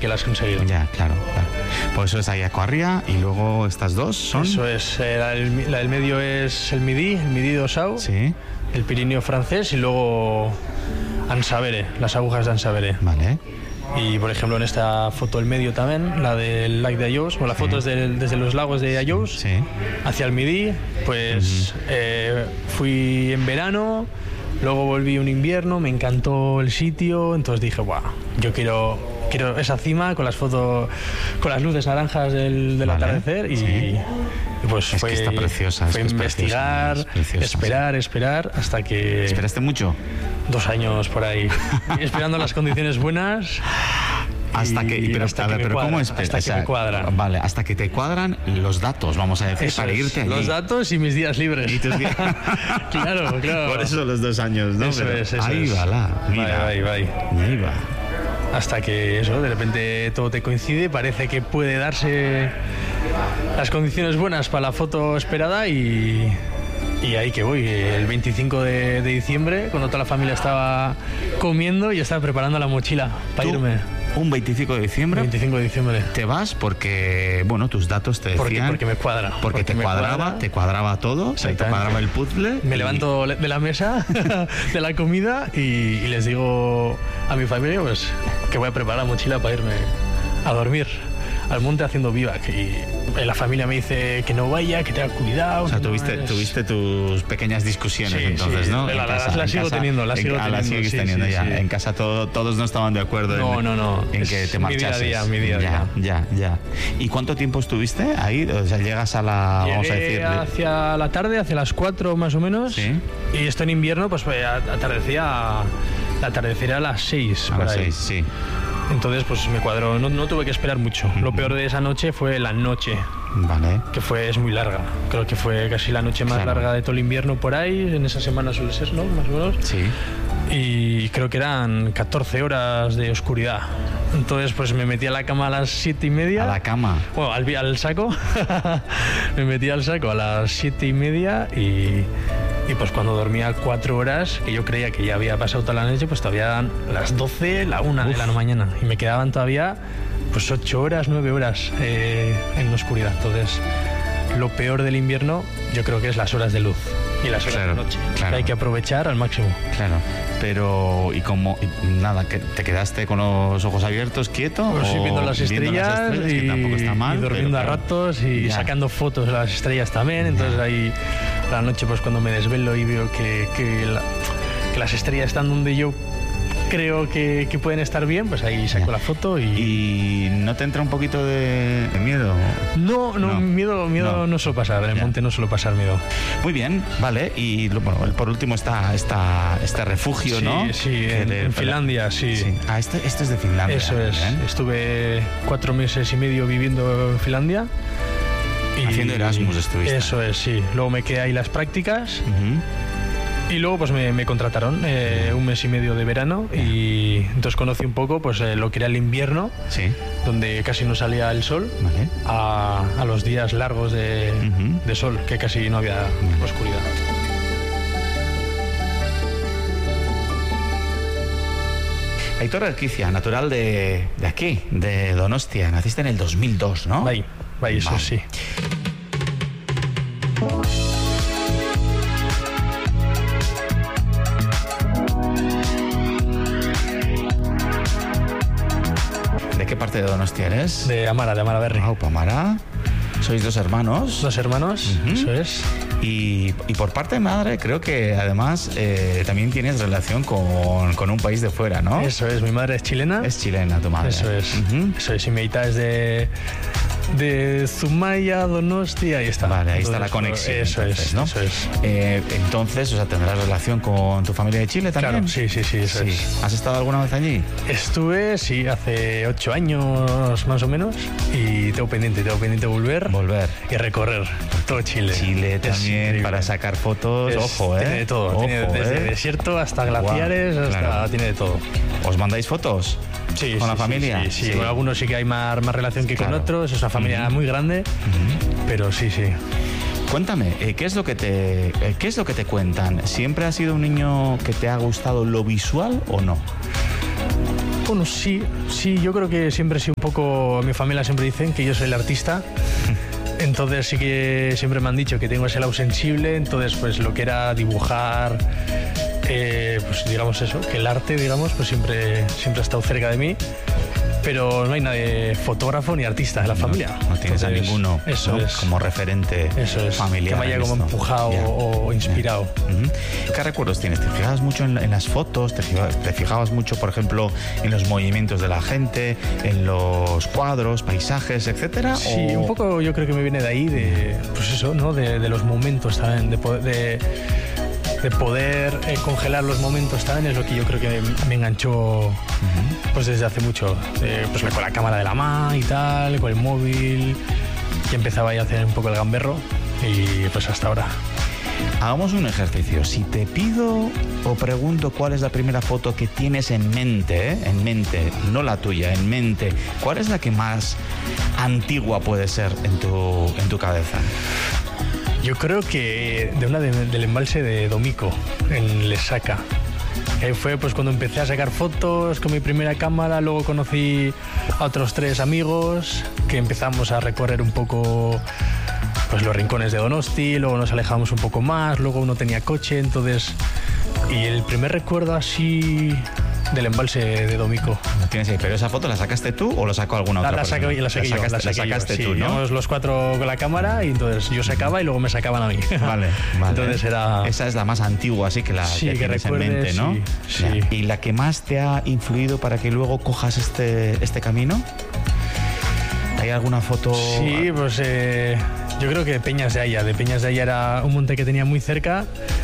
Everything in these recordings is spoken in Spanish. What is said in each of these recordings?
que la has conseguido. Ya, claro. Pues eso es Ayacuarria y luego estas dos son... Eso es, la del medio es el Midi de Ossau, Sí. el Pirineo francés y luego Ansabere, las agujas de Ansabere. Vale. Y por ejemplo en esta foto del medio también, la del lac de Ayous, la foto es desde los lagos de Ayous hacia el Midi, pues fui en verano, luego volví un invierno, me encantó el sitio, entonces dije, wow, yo quiero esa cima con las fotos, con las luces naranjas del atardecer y pues es que está preciosa. Fue investigar, esperar hasta que... ¿Esperaste mucho? 2 años por ahí, esperando las condiciones buenas. Pero ¿cómo esperas? Hasta que me cuadran. Vale, hasta que te cuadran los datos, vamos a decir, para irte allí. Los datos y mis días libres. ¿Y tus días? Claro. Por eso los 2 años, ¿no? Eso es. Ahí va, mira. Ahí va. Ahí va. Hasta que eso, de repente todo te coincide, parece que puede darse las condiciones buenas para la foto esperada y ahí que voy, el 25 de diciembre, cuando toda la familia estaba comiendo y estaba preparando la mochila para irme. Un 25 de diciembre. 25 de diciembre. Te vas porque, bueno, tus datos te decían... Porque me cuadra. Porque te cuadraba todo, te cuadraba el puzzle. Me levanto de la mesa, de la comida y les digo a mi familia pues que voy a preparar la mochila para irme a dormir al monte haciendo vivac y la familia me dice que no vaya, que tenga cuidado. O sea, tuviste tus pequeñas discusiones entonces, ¿no? Las sigo teniendo. Las sigues teniendo ya. Sí. En casa todos no estaban de acuerdo no. en que te marchases. Mi día a día. Ya. ¿Y cuánto tiempo estuviste ahí? O sea, llegas a la... Llegué vamos a decir... hacia la tarde, hacia las 4 más o menos. Sí. Y esto en invierno, pues atardecía a las 6. A las 6, sí. Entonces pues me cuadró, no tuve que esperar mucho. Lo peor de esa noche fue la noche. Vale. Que es muy larga. Creo que fue casi la noche más larga de todo el invierno por ahí. En esa semana suele ser, ¿no? Más o menos. Sí. Y creo que eran 14 horas de oscuridad. Entonces pues me metí a la cama a las 7:30. ¿A la cama? Bueno, al saco. Me metí al saco a las 7:30 y pues cuando dormía 4 horas, que yo creía que ya había pasado toda la noche, pues todavía eran las 12, la 1 de la mañana. Y me quedaban todavía pues 8 horas, 9 horas en la oscuridad. Entonces, lo peor del invierno yo creo que es las horas de luz y las horas de noche. Claro. Que hay que aprovechar al máximo. Claro. Pero, nada, que te quedaste con los ojos abiertos, quieto? Pues sí, viendo las estrellas que tampoco está mal, y durmiendo a ratos y sacando fotos de las estrellas también. Entonces ahí a la noche pues cuando me desvelo y veo que las estrellas están donde yo creo que pueden estar bien, pues ahí saco la foto ¿Y no te entra un poquito de miedo? No, miedo no suelo pasar, en el monte no suelo pasar miedo. Muy bien, vale, y por último está este refugio, ¿no? Sí, en Finlandia, sí. Esto es de Finlandia. Eso es, estuve 4 meses y medio viviendo en Finlandia. Haciendo Erasmus estuviste. Eso es, sí. Luego me quedé ahí las prácticas. Y luego pues me contrataron 1 mes y medio de verano y entonces conocí un poco pues lo que era el invierno, donde casi no salía el sol, a los días largos de sol, que casi no había oscuridad. Aitor Erquicia, natural de aquí, de Donostia. Naciste en el 2002, ¿no? Bai, eso sí. ¿De qué parte de Donostia eres? De Amara Berri. Amara. ¿Sois 2 hermanos? 2 hermanos, eso es. Y por parte de madre, creo que además también tienes relación con un país de fuera, ¿no? Eso es, mi madre es chilena. Es chilena tu madre. Eso es. Eso es, y mi hija es de Zumaya, Donostia, ahí está. Vale, ahí está la conexión. Eso entonces, es, ¿no? eso es. Entonces, ¿tendrás relación con tu familia de Chile también? Claro, sí, eso es. ¿Has estado alguna vez allí? Estuve, sí, hace 8 años más o menos y tengo pendiente volver y recorrer todo Chile. Chile también, para sacar fotos, ojo, Tiene de todo, desde desierto hasta glaciares, tiene de todo. ¿Os mandáis fotos? Sí, ¿Con la familia? Sí. Con algunos sí que hay más relación que con otros, es una familia muy grande, pero sí. Cuéntame, ¿qué es lo que te cuentan? ¿Siempre has sido un niño que te ha gustado lo visual o no? Bueno, sí, yo creo que siempre he sido un poco... Mi familia siempre dicen que yo soy el artista. Entonces sí que siempre me han dicho que tengo ese lado sensible. Entonces pues lo que era dibujar, pues digamos eso, que el arte, digamos, pues siempre ha estado cerca de mí. Pero no hay nadie fotógrafo ni artista en la familia. No tienes a ninguno, eso, ¿no? Es como referente familiar. Que me haya como empujado o inspirado. ¿Qué recuerdos tienes? ¿Te fijabas mucho en las fotos? ¿Te fijabas mucho, por ejemplo, en los movimientos de la gente, en los cuadros, paisajes, etcétera? Sí, un poco yo creo que me viene de ahí, pues eso, ¿no? De los momentos también, de poder congelar los momentos también es lo que yo creo que me enganchó pues desde hace mucho, pues con la cámara de la mano y tal, con el móvil, y empezaba ya a hacer un poco el gamberro y pues hasta ahora. Hagamos un ejercicio. Si te pido o pregunto cuál es la primera foto que tienes en mente, no la tuya, en mente, ¿cuál es la que más antigua puede ser en tu cabeza? Yo creo que del embalse de Domico, en Lesaca. Fue pues cuando empecé a sacar fotos con mi primera cámara, luego conocí a otros 3 amigos que empezamos a recorrer un poco pues los rincones de Donosti, luego nos alejamos un poco más, luego uno tenía coche, entonces... Y el primer recuerdo así del embalse de Domico. ¿Lo tienes ahí? ¿Pero esa foto la sacaste tú o la sacó alguna otra persona? La sacaste tú, ¿no? Íbamos los 4 con la cámara y entonces yo sacaba y luego me sacaban a mí. Vale. Entonces era... Esa es la más antigua, así que la que tienes en mente, ¿no? Sí. ¿Y la que más te ha influido para que luego cojas este camino? ¿Hay alguna foto? Sí, pues yo creo que de Peñas de Aya. De Peñas de Aya era un monte que tenía muy cerca.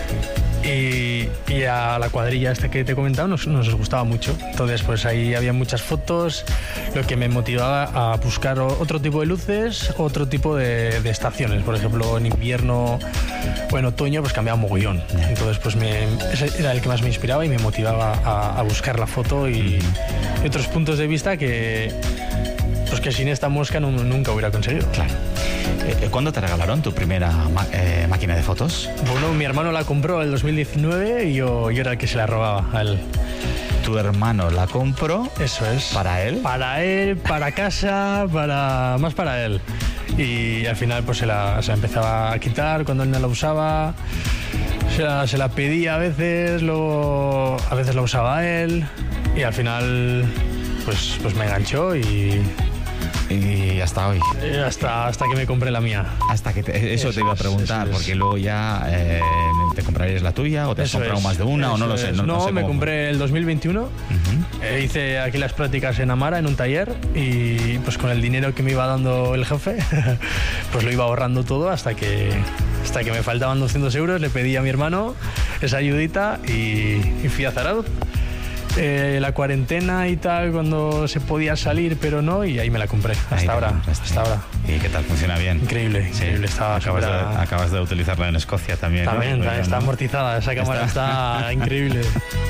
Y a la cuadrilla esta que te he comentado nos gustaba mucho. Entonces pues ahí había muchas fotos, lo que me motivaba a buscar otro tipo de luces, otro tipo de estaciones. Por ejemplo, en invierno o en otoño pues cambiaba mogollón. Entonces pues ese era el que más me inspiraba y me motivaba a buscar la foto y otros puntos de vista que sin esta mosca nunca hubiera conseguido. Claro. ¿Cuándo te regalaron tu primera máquina de fotos? Bueno, mi hermano la compró en el 2019 y yo era el que se la robaba a él. ¿Tu hermano la compró? Eso es. ¿Para él? Para él, para casa, más para él. Y al final pues se la empezaba a quitar cuando él no la usaba. Se la pedía a veces, luego a veces la usaba él y al final pues me enganchó y hasta hoy. Hasta que me compré la mía. Hasta que eso te iba a preguntar, porque luego ya te comprarías la tuya o te has comprado más de una o no lo sé. No sé me compré el 2021. Hice aquí las prácticas en Amara, en un taller, y pues con el dinero que me iba dando el jefe, pues lo iba ahorrando todo hasta que me faltaban 200 euros, le pedí a mi hermano esa ayudita y fui a Zarauz. La cuarentena y tal, cuando se podía salir, pero no, y ahí me la compré. Hasta ahora. ¿Y qué tal? ¿Funciona bien? Increíble. Acabas de utilizarla en Escocia también. También, ¿no? Está amortizada, esa cámara está increíble.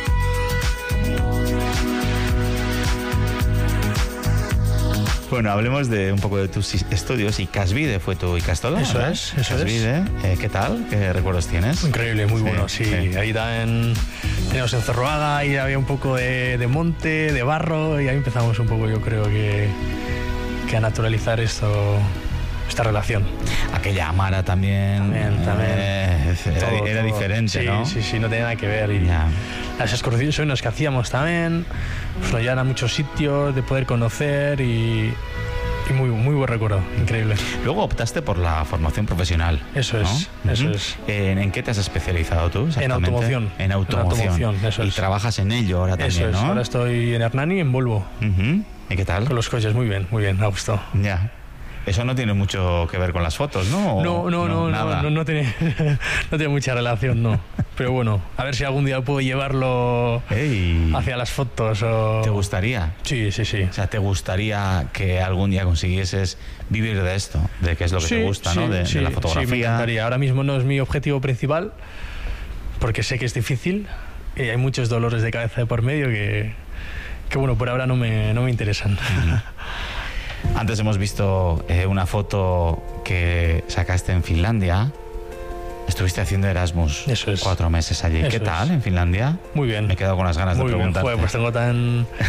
Bueno, hablemos de un poco de tus estudios. Y Casvide fue tu Icastola. Eso es. Casvide, ¿qué tal? ¿Qué recuerdos tienes? Increíble, muy bueno, sí. Ahí teníamos en Zorroaga y había un poco de monte, de barro, y ahí empezamos un poco, yo creo que a naturalizar esta relación. Aquella Amara también. Era diferente, ¿no? Sí, no tenía nada que ver. Y las excursiones que hacíamos también, pues nos llevan a muchos sitios de poder conocer y muy, muy buen recuerdo, increíble. Luego optaste por la formación profesional. Eso es, ¿no? Eso es. ¿En qué te has especializado tú exactamente? En automoción. Eso es. Y trabajas en ello ahora también, eso es. ¿no? Ahora estoy en Hernani, en Volvo. ¿Y qué tal? Con los coches, muy bien, me gustó. Ya. Eso no tiene mucho que ver con las fotos, ¿no? No tiene mucha relación, no. Pero bueno, a ver si algún día puedo llevarlo hacia las fotos. ¿Te gustaría? Sí. O sea, ¿te gustaría que algún día consiguieses vivir de esto? De qué es lo que te gusta, ¿no? De la fotografía. Sí, me encantaría. Ahora mismo no es mi objetivo principal, porque sé que es difícil y hay muchos dolores de cabeza de por medio que bueno, por ahora no me interesan. Antes hemos visto una foto que sacaste en Finlandia. Estuviste haciendo Erasmus. Eso es. 4 meses allí. ¿Qué tal en Finlandia? Muy bien. Me he quedado con las ganas de preguntarte. Muy bien. Pues tengo tan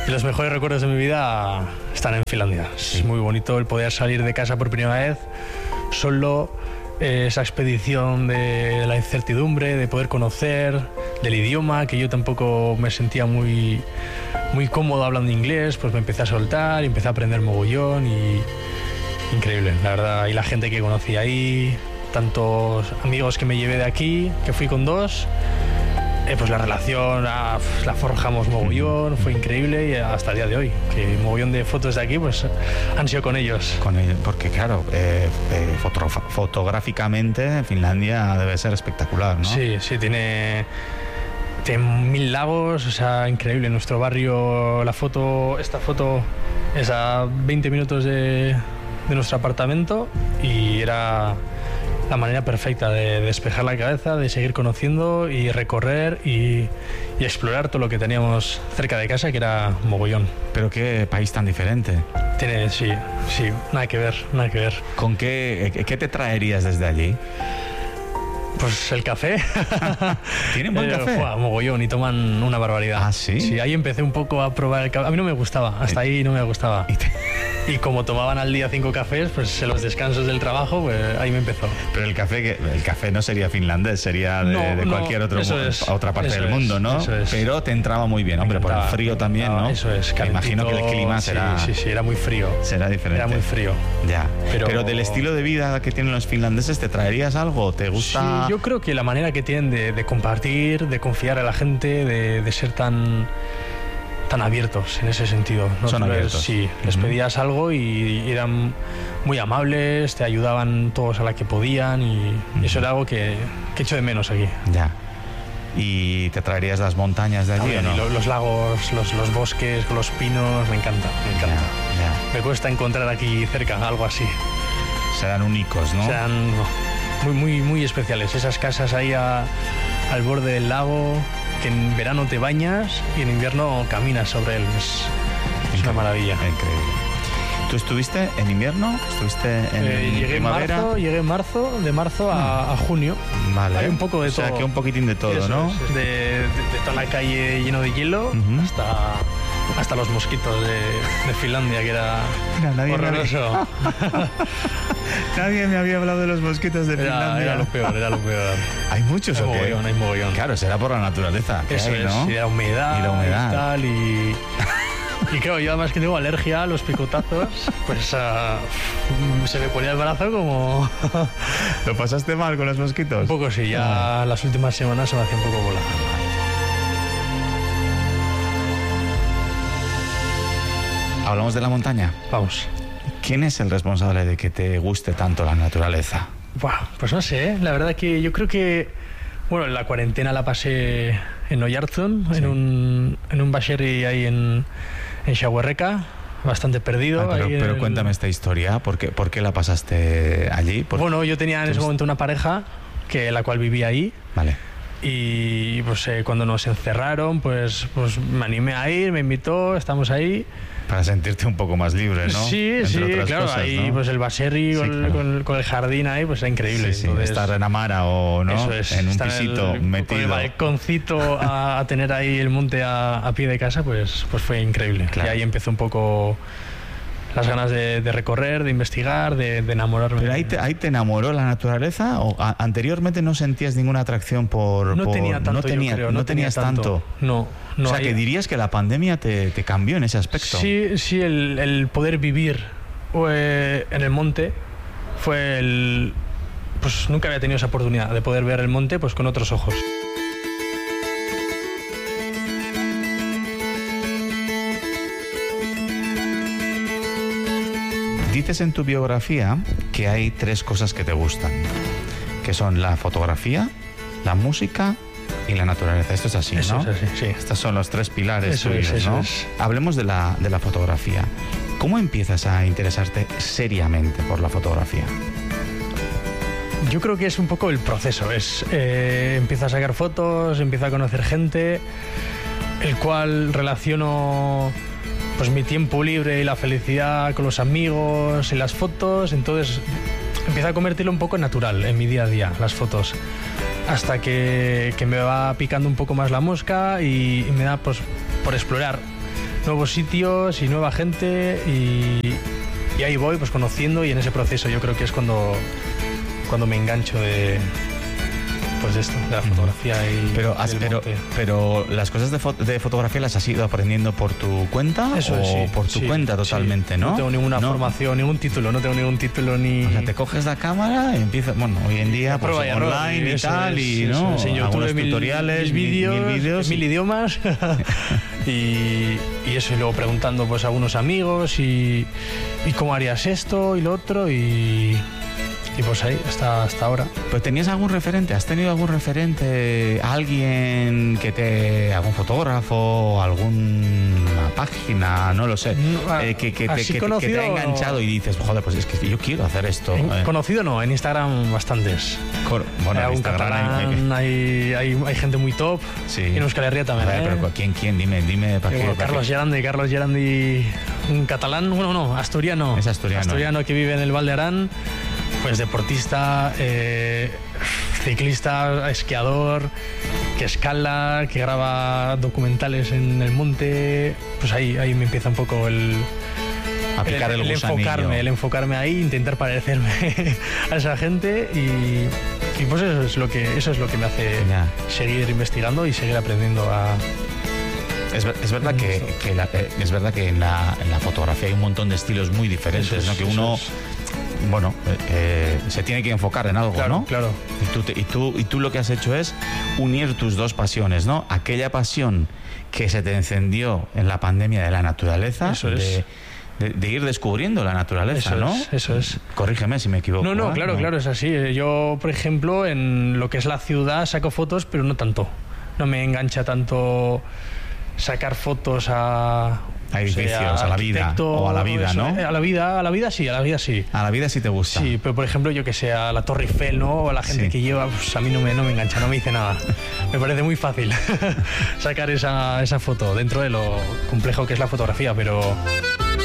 Y los mejores recuerdos de mi vida están en Finlandia. Sí. Es muy bonito el poder salir de casa por primera vez, solo esa expedición de la incertidumbre, de poder conocer, del idioma, que yo tampoco me sentía muy cómodo hablando inglés, pues me empecé a soltar y empecé a aprender mogollón y increíble, la verdad. Y la gente que conocí ahí, tantos amigos que me llevé de aquí, que fui con 2, pues la relación la forjamos mogollón, fue increíble y hasta el día de hoy, que mogollón de fotos de aquí pues han sido con ellos. Porque claro, fotográficamente Finlandia debe ser espectacular, ¿no? Sí, tiene 1000 lagos, o sea, increíble. En nuestro barrio esta foto es a 20 minutos de nuestro apartamento y era la manera perfecta de despejar la cabeza, de seguir conociendo y recorrer y explorar todo lo que teníamos cerca de casa, que era mogollón. Pero qué país tan diferente. Sí, nada que ver. ¿Con qué te traerías desde allí? Pues el café. ¿Tienen buen café? Mogollón, y toman una barbaridad. ¿Ah, sí? Sí, ahí empecé un poco a probar el café. A mí no me gustaba, hasta ahí no me gustaba. Y como tomaban al día 5 cafés, pues en los descansos del trabajo, pues ahí me empezó. Pero el café no sería finlandés, sería de cualquier otra parte del mundo, ¿no? Pero te entraba muy bien, hombre, por el frío también, ¿no? Eso es, me imagino que el clima será... Sí, era muy frío. Será diferente. Era muy frío. Ya. Pero del estilo de vida que tienen los finlandeses, ¿te traerías algo? ¿Te gusta...? Sí, yo creo que la manera que tienen de compartir, de confiar a la gente, de ser tan abiertos en ese sentido. Son abiertos. Sí, les pedías algo y eran muy amables, te ayudaban todos a la que podían y eso era algo que echo de menos aquí. Ya. ¿Y te traerías las montañas de allí o no? Los lagos, los bosques, los pinos, me encanta. Ya. Me cuesta encontrar aquí cerca algo así. Serán únicos, ¿no? Serán muy especiales. Esas casas ahí al borde del lago, que en verano te bañas y en invierno caminas sobre él. Es una maravilla. Increíble. ¿Tú estuviste en invierno? ¿Estuviste en primavera? Llegué en marzo, de marzo a junio. Vale. Hay un poco de todo. O sea, que un poquitín de todo, eso, ¿no? De toda la calle lleno de hielo hasta los mosquitos de Finlandia, que era horroroso. Nadie me había hablado de los mosquitos de Finlandia. Era lo peor. ¿Hay muchos o qué? Hay mogollón. Claro, será por la naturaleza. Eso hay, es, ¿no? Y la humedad. Y tal, y claro, yo además que tengo alergia a los picotazos, pues se me ponía el brazo como... ¿Lo pasaste mal con los mosquitos? Un poco sí, ya las últimas semanas se me hacía un poco bola. ¿Hablamos de la montaña? Vamos. ¿Quién es el responsable de que te guste tanto la naturaleza? Pues no sé, la verdad que yo creo que... Bueno, la cuarentena la pasé en Oyarzun, sí. en un baserri ahí en Xaguerreca, bastante perdido. Pero cuéntame esta historia, ¿por qué la pasaste allí? Bueno, yo tenía en ese momento una pareja la cual vivía ahí. Vale. Y pues cuando nos encerraron, pues me animé a ir, me invitó, estamos ahí. Para sentirte un poco más libre, ¿no? Sí, claro, cosas, ahí ¿no? Pues el baserri con el jardín ahí, pues era increíble. Sí, entonces, estar en Amara o no, eso es, en un pisito metido. Con el balconcito a tener ahí el monte a pie de casa, pues fue increíble. Claro. Y ahí empezó un poco las ganas de recorrer, de investigar, de enamorarme. ¿Pero ahí te enamoró la naturaleza o anteriormente no sentías ninguna atracción por...? No tenía tanto, no tenías tanto. No, o sea, que dirías que la pandemia te cambió en ese aspecto. Sí, el poder vivir en el monte fue pues nunca había tenido esa oportunidad de poder ver el monte pues con otros ojos. Dices en tu biografía que hay 3 cosas que te gustan, que son la fotografía, la música y la naturaleza. Esto es así, ¿no? Eso es así, sí. Estos son los 3 pilares tuyos, eso ¿no? es. Hablemos de la fotografía. ¿Cómo empiezas a interesarte seriamente por la fotografía? Yo creo que es un poco el proceso. Empiezo a sacar fotos, empiezo a conocer gente, el cual relaciono pues mi tiempo libre y la felicidad con los amigos y las fotos. Entonces empiezo a convertirlo un poco natural en mi día a día, las fotos, hasta que me va picando un poco más la mosca y me da pues por explorar nuevos sitios y nueva gente y ahí voy pues conociendo, y en ese proceso yo creo que es cuando me engancho de esto, de la fotografía y pero las cosas de fotografía las has ido aprendiendo por tu cuenta. Eso o por tu cuenta totalmente, sí. ¿no? No tengo ninguna formación, ningún título ni... O sea, te coges la cámara y empiezas, bueno, hoy en día pues online y tal, y ¿no? En YouTube tutoriales, vídeos, 1000 idiomas y eso, y luego preguntando pues a algunos amigos y cómo harías esto y lo otro, y pues ahí hasta ahora. ¿Pero tenías algún referente? ¿Has tenido algún referente? ¿Alguien algún fotógrafo, alguna página, no lo sé, que te ha enganchado y dices, joder, pues es que yo quiero hacer esto? Conocido no, en Instagram bastantes. Bueno, en Instagram catalán, hay gente muy top. Sí. Y en Euskal Herria también. A ver, pero ¿quién? Dime para qué. Carlos Gerandi, un catalán, bueno, no, asturiano. Es asturiano. Asturiano que vive en el Val de Arán. Pues deportista, ciclista, esquiador, que escala, que graba documentales en el monte. Pues ahí me empieza un poco el enfocarme ahí, intentar parecerme a esa gente, y pues eso es lo que me hace seguir investigando y seguir aprendiendo a... Es verdad que en la fotografía hay un montón de estilos muy diferentes, ¿no? Que uno... Bueno, se tiene que enfocar en algo, claro, ¿no? Claro. Y tú lo que has hecho es unir tus dos pasiones, ¿no? Aquella pasión que se te encendió en la pandemia de la naturaleza, de ir descubriendo la naturaleza, ¿no? Eso es. Corrígeme si me equivoco. No, claro, es así. Yo, por ejemplo, en lo que es la ciudad saco fotos, pero no tanto. No me engancha tanto sacar fotos a edificios, a la vida, o a la vida, ¿no? A la vida sí. A la vida sí te gusta. Sí, pero por ejemplo, yo que sé, a la Torre Eiffel, ¿no? O a la gente que lleva, pues a mí no me engancha, no me dice nada. Me parece muy fácil sacar esa foto dentro de lo complejo que es la fotografía, pero